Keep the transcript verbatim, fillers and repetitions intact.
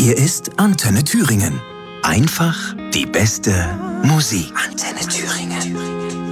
Hier ist Antenne Thüringen. Einfach die beste Musik. Antenne Thüringen.